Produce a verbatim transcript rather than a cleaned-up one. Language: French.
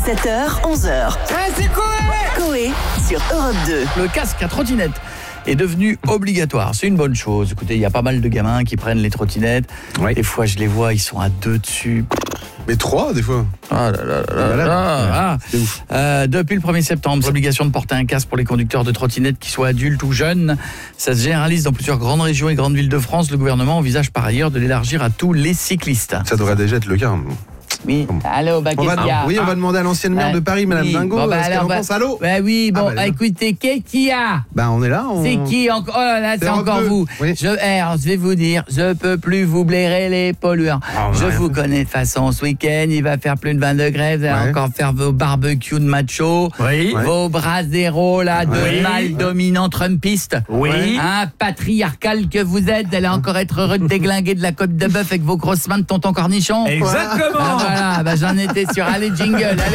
sept heures, onze heures. Ouais, c'est Coé Coé sur Europe deux. Le casque à trottinette est devenu obligatoire. C'est une bonne chose. Écoutez, il y a pas mal de gamins qui prennent les trottinettes. Ouais. Des fois, je les vois, ils sont à deux dessus. Mais trois, des fois. Ah là là là là là. Ah. C'est ouf. Euh, depuis le premier septembre, l'obligation de porter un casque pour les conducteurs de trottinettes, qu'ils soient adultes ou jeunes, ça se généralise dans plusieurs grandes régions et grandes villes de France. Le gouvernement envisage par ailleurs de l'élargir à tous les cyclistes. Ça devrait déjà être le cas. Oui. Allô, bah, On qu'est-ce va, qu'il y a? oui, on va demander à l'ancienne maire Ah, de Paris, Madame oui. Dingo, Bon, bah, ce qu'elle alors, en bah, pense. Allô? Bah oui, bon, Ah, bah, écoutez, qu'est-ce qu'il y a? Bah, on est là. On... C'est qui encore? Oh là là, c'est C'est encore Europe deux. vous. Oui. Je, eh, alors, je vais vous dire, je peux plus vous blairer les pollueurs. Ah, je ouais. vous connais de toute façon. Ce week-end, il va faire plus de vingt degrés. Vous allez Ouais. encore faire vos barbecues de macho. Oui. Ouais. Vos braseros là de Oui. mâles dominants trumpistes. Oui. Hein, patriarcal que vous êtes, vous allez encore être heureux de déglinguer de la côte de bœuf avec vos grosses mains de tonton cornichon. Exactement. Ah, voilà, bah, j'en étais sûr. Allez, jingle, allez.